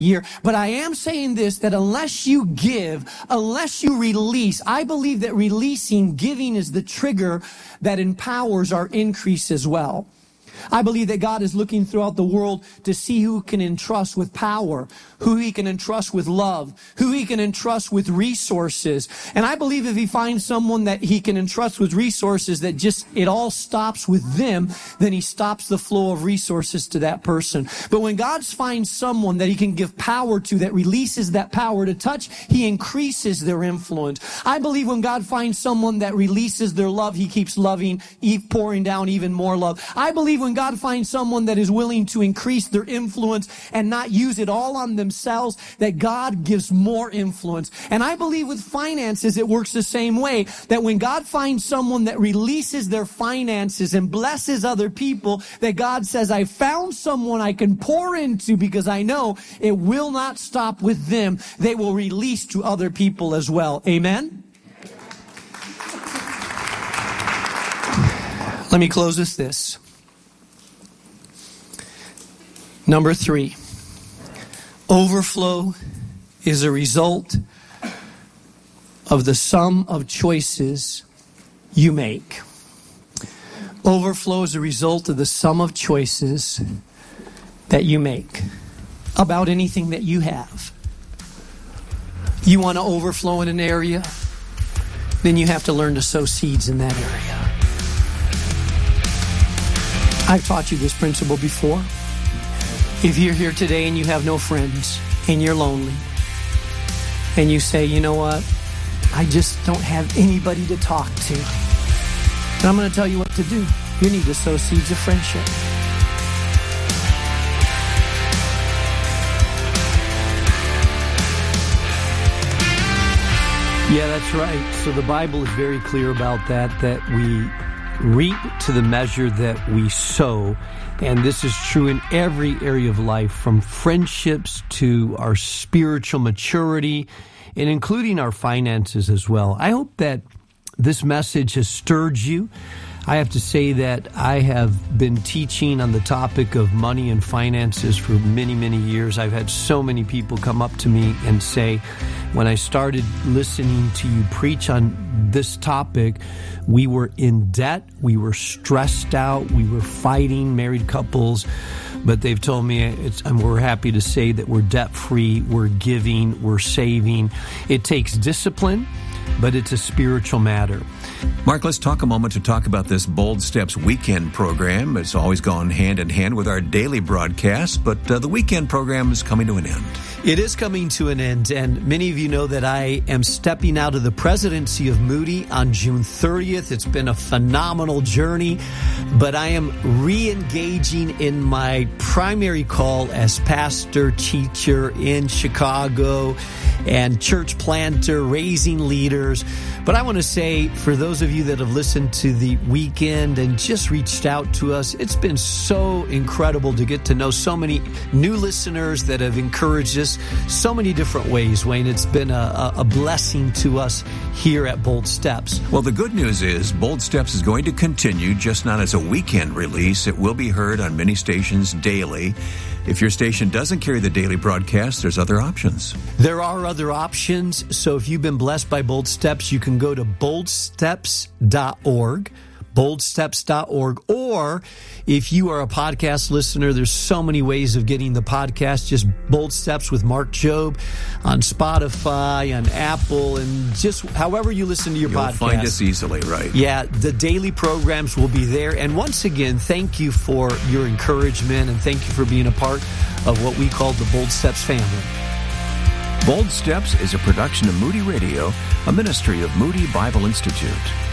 year. But I am saying this, that unless you give, unless you release, I believe that releasing, giving is the trigger that empowers our increase as well. I believe that God is looking throughout the world to see who can entrust with power, who he can entrust with love, who he can entrust with resources. And I believe if he finds someone that he can entrust with resources that just, it all stops with them, then he stops the flow of resources to that person. But when God finds someone that he can give power to, that releases that power to touch, he increases their influence. I believe when God finds someone that releases their love, he keeps loving, pouring down even more love. I believe when God finds someone that is willing to increase their influence and not use it all on themselves, that God gives more influence. And I believe with finances, it works the same way, that when God finds someone that releases their finances and blesses other people, that God says, I found someone I can pour into because I know it will not stop with them. They will release to other people as well. Amen? Let me close with this. Number 3, overflow is a result of the sum of choices you make. Overflow is a result of the sum of choices that you make about anything that you have. You want to overflow in an area, then you have to learn to sow seeds in that area. I've taught you this principle before. If you're here today and you have no friends and you're lonely and you say, you know what, I just don't have anybody to talk to. And I'm going to tell you what to do. You need to sow seeds of friendship. Yeah, that's right. So the Bible is very clear about that we reap to the measure that we sow. And this is true in every area of life, from friendships to our spiritual maturity, and including our finances as well. I hope that this message has stirred you. I have to say that I have been teaching on the topic of money and finances for many, many years. I've had so many people come up to me and say, when I started listening to you preach on this topic, we were in debt, we were stressed out, we were fighting, married couples. But they've told me, we're happy to say that we're debt-free, we're giving, we're saving. It takes discipline, but it's a spiritual matter. Mark, let's talk a moment to talk about this Bold Steps weekend program. It's always gone hand in hand with our daily broadcast, but the weekend program is coming to an end. It is coming to an end, and many of you know that I am stepping out of the presidency of Moody on June 30th. It's been a phenomenal journey, but I am re-engaging in my primary call as pastor, teacher in Chicago, and church planter, raising leaders. But I want to say, for those of you that have listened to the weekend and just reached out to us, it's been so incredible to get to know so many new listeners that have encouraged us so many different ways, Wayne. It's been a blessing to us here at Bold Steps. Well, the good news is Bold Steps is going to continue, just not as a weekend release. It will be heard on many stations daily. If your station doesn't carry the daily broadcast, there's other options. There are other options. So if you've been blessed by Bold Steps, you can go to boldsteps.org. boldsteps.org. Or if you are a podcast listener, there's so many ways of getting the podcast. Just Bold Steps with Mark Jobe on Spotify, on Apple, and just however you listen to your podcast. You'll find us easily, right? Yeah, the daily programs will be there. And once again, thank you for your encouragement, and thank you for being a part of what we call the Bold Steps family. Bold Steps is a production of Moody Radio, a ministry of Moody Bible Institute.